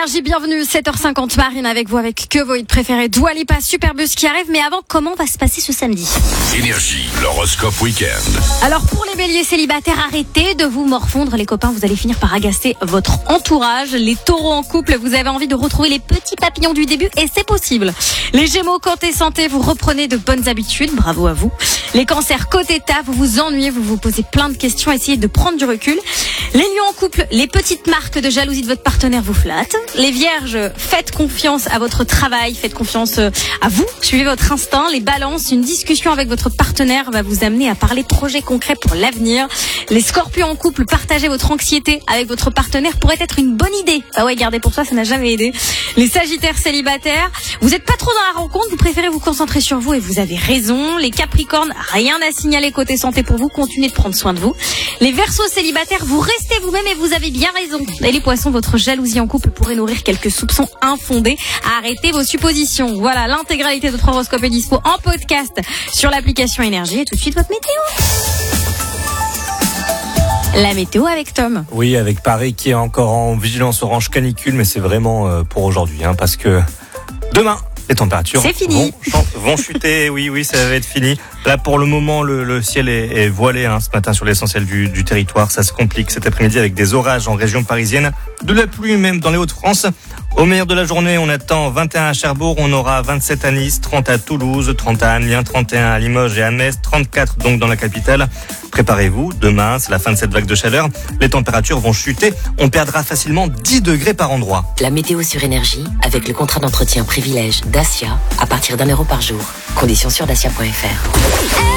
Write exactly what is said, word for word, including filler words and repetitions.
Énergie, bienvenue, sept heures cinquante, Marine avec vous avec que vos hits préférés. Dua Lipa, Superbus qui arrive, mais avant, comment va se passer ce samedi? Énergie, l'horoscope week-end. Alors pour les béliers célibataires, arrêtez de vous morfondre les copains, vous allez finir par agacer votre entourage. Les taureaux en couple, vous avez envie de retrouver les petits papillons du début et c'est possible. Les gémeaux, côté santé, vous reprenez de bonnes habitudes, bravo à vous. Les cancers, côté taf, vous vous ennuyez, vous vous posez plein de questions, essayez de prendre du recul. Les lions en couple, les petites marques de jalousie de votre partenaire vous flattent. Les vierges, faites confiance à votre travail, faites confiance à vous, suivez votre instinct. Les balances, une discussion avec votre partenaire va vous amener à parler projets concrets pour l'avenir. Les scorpions en couple, partagez votre anxiété avec votre partenaire pourrait être une bonne idée. Ah ouais, gardez pour ça, ça n'a jamais aidé. Les sagittaires célibataires, vous êtes pas trop dans la rencontre, vous préférez vous concentrer sur vous et vous avez raison. Les capricornes, rien à signaler côté santé pour vous, continuez de prendre soin de vous. Les verseaux célibataires, vous restez vous-même et vous avez bien raison. Et les poissons, votre jalousie en couple pourrait nourrir quelques soupçons infondés. Arrêtez vos suppositions. Voilà, l'intégralité de votre horoscope est dispo en podcast sur l'application Énergie. Et tout de suite, votre météo. La météo avec Tom. Oui, avec Paris qui est encore en vigilance orange canicule, mais c'est vraiment euh, pour aujourd'hui, hein, parce que demain, les températures c'est fini. Vont, vont chuter. Oui, oui, ça va être fini. Là, pour le moment, le, le ciel est, est voilé hein, ce matin sur l'essentiel du, du territoire. Ça se complique cet après-midi avec des orages en région parisienne, de la pluie même dans les Hauts-de-France. Au meilleur de la journée, on attend vingt et un à Cherbourg, on aura vingt-sept à Nice, trente à Toulouse, trente à Amiens, trente et un à Limoges et à Metz, trente-quatre donc dans la capitale. Préparez-vous, demain, c'est la fin de cette vague de chaleur. Les températures vont chuter, on perdra facilement dix degrés par endroit. La météo sur Énergie, avec le contrat d'entretien privilège Dacia, à partir d'un euro par jour. Conditions sur dacia point f r.